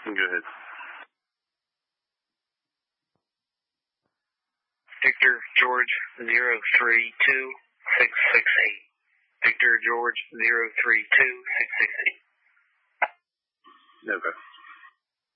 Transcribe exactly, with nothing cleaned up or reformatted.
Go ahead. Victor George zero three two six six eight. Victor George zero three two six six eight. Okay.